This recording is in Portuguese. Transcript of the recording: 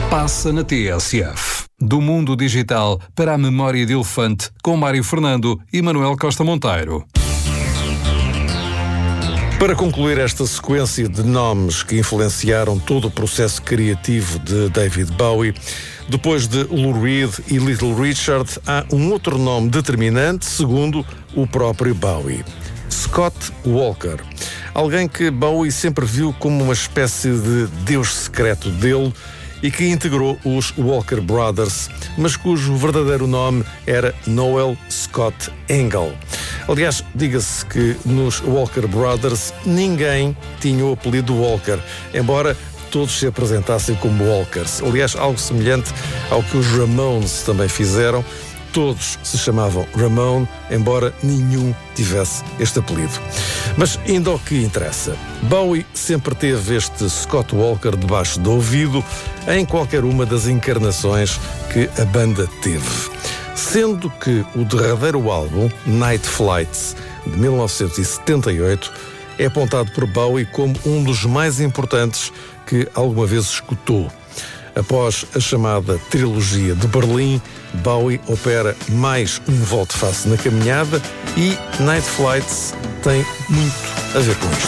Passa na TSF. Do mundo digital para a memória de elefante, com Mário Fernando e Manuel Costa Monteiro. Para concluir esta sequência de nomes que influenciaram todo o processo criativo de David Bowie, depois de Lou Reed e Little Richard, há um outro nome determinante, segundo o próprio Bowie: Scott Walker. Alguém que Bowie sempre viu como uma espécie de deus secreto dele e que integrou os Walker Brothers, mas cujo verdadeiro nome era Noel Scott Engel. Aliás, diga-se que nos Walker Brothers ninguém tinha o apelido Walker, embora todos se apresentassem como Walkers. Aliás, algo semelhante ao que os Ramones também fizeram. Todos se chamavam Ramone, embora nenhum tivesse este apelido. Mas indo ao que interessa, Bowie sempre teve este Scott Walker debaixo do ouvido em qualquer uma das encarnações que a banda teve. Sendo que o derradeiro álbum, Night Flights, de 1978, é apontado por Bowie como um dos mais importantes que alguma vez escutou. Após a chamada trilogia de Berlim, Bowie opera mais um volte-face na caminhada e Night Flights tem muito a ver com isto.